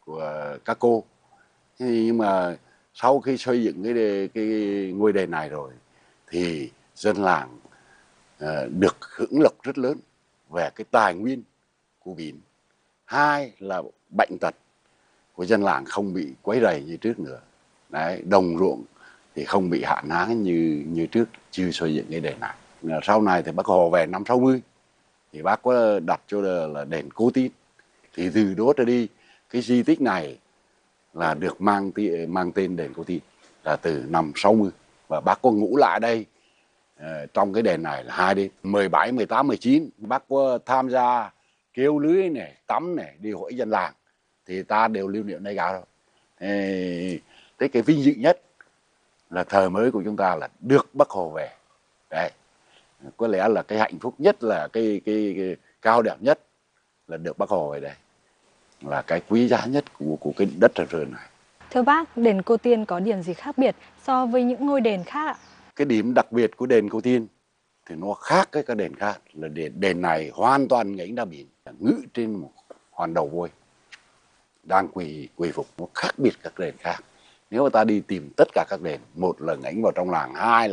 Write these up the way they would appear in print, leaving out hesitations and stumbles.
của các cô. Nhưng mà sau khi xây dựng cái ngôi đền này rồi thì dân làng được hưởng lộc rất lớn về cái tài nguyên của biển. Hai là bệnh tật của dân làng không bị quấy rầy như trước nữa. Đấy, đồng ruộng thì không bị hạn hán như trước chưa xây dựng cái đền này. Sau này thì Bác Hồ về năm 60 thì bác có đặt cho là đền Cô Tin. Thì từ đó trở đi cái di tích này là được mang tên đền Cô Tin là từ năm 60. Và bác có ngủ lại đây trong cái đền này là 2 đêm, 17, 18, 19. Bác có tham gia kéo lưới này, tắm này, đi hội dân làng thì ta đều lưu niệm đây cả rồi. Thế cái vinh dự nhất là thời mới của chúng ta là được Bác Hồ về. Đấy, có lẽ là cái hạnh phúc nhất, là cái cao đẹp nhất là được Bác Hồ về đây, là cái quý giá nhất của cái đất Trần Sơn này. Thưa bác, đền Cô Tiên có điểm gì khác biệt so với những ngôi đền khác ạ? Cái điểm đặc biệt của đền Cô Tiên thì nó khác với các đền khác, là đền này hoàn toàn ngẩng ra biển, ngự trên một hòn đầu voi đang quỳ phục. Nó khác biệt các đền khác. Nếu mà ta đi tìm tất cả các đền, một là ngẩng vào trong làng, hai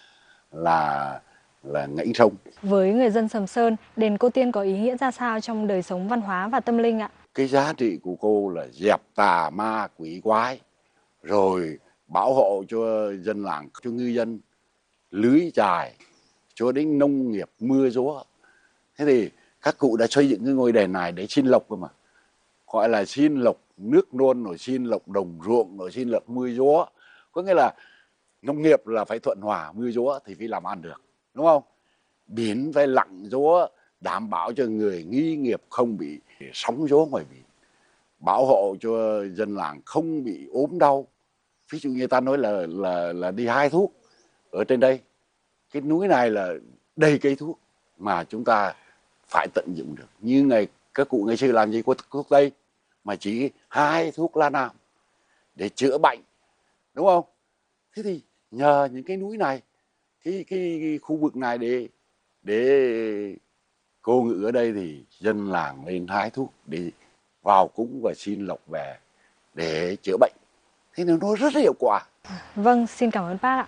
là ngẩng sông. Với người dân Sầm Sơn, đền Cô Tiên có ý nghĩa ra sao trong đời sống văn hóa và tâm linh ạ? Cái giá trị của cô là dẹp tà ma quỷ quái, rồi bảo hộ cho dân làng, cho ngư dân lưới chài, cho đến nông nghiệp mưa gió. Thế thì các cụ đã xây dựng cái ngôi đền này để xin lộc cơ mà, gọi là xin lộc nước nôn, rồi xin lộc đồng ruộng, rồi xin lộc mưa gió. Có nghĩa là nông nghiệp là phải thuận hòa, mưa gió thì phải làm ăn được, đúng không? Biển phải lặng gió, đảm bảo cho người nghi nghiệp không bị sóng gió ngoài biển, bảo hộ cho dân làng không bị ốm đau. Ví dụ như ta nói là đi hái thuốc ở trên đây, cái núi này là đầy cây thuốc mà chúng ta phải tận dụng được. Như các cụ ngày xưa làm gì có thuốc tây mà chỉ hái thuốc lá nam để chữa bệnh, đúng không? Thế thì nhờ những cái núi này, cái khu vực này để cô ngự ở đây thì dân làng lên hái thuốc để vào cúng và xin lộc về để chữa bệnh. Thế nên nó rất là hiệu quả. Vâng, xin cảm ơn bác ạ.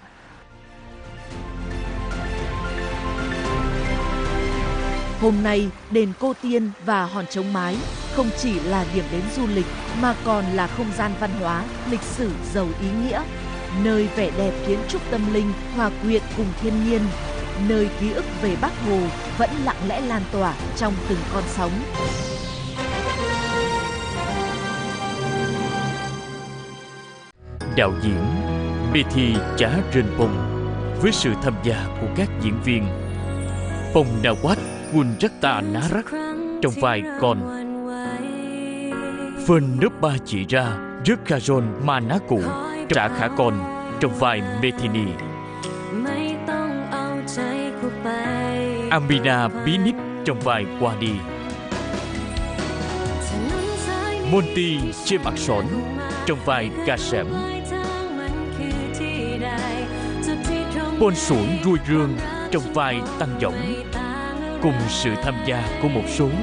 Hôm nay, đền Cô Tiên và Hòn Trống Mái không chỉ là điểm đến du lịch mà còn là không gian văn hóa, lịch sử giàu ý nghĩa, nơi vẻ đẹp kiến trúc tâm linh hòa quyện cùng thiên nhiên, nơi ký ức về Bác Hồ vẫn lặng lẽ lan tỏa trong từng con sóng. Đạo diễn Betty Chá Rên Pong với sự tham gia của các diễn viên Pong Nawat Wunjata Narak trong vai Con, Phên Nước Ba Chỉ Ra Rước Khajon Manaku Trả Khả Con trong vai Methini, Amina Binit trong vai Wadi, Monty Chê Mặt Sổn trong vai Ca Sẻm, Pôn Sủn Rui Rương trong vai Tăng Dõng, cùng sự tham gia của một số